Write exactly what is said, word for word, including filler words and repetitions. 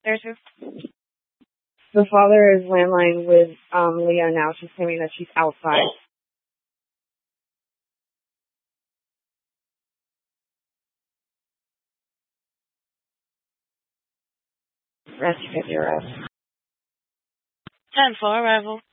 There's who? The father is landline with um Leah now. She's claiming that she's outside. Rest, get your rest. Ten for arrival.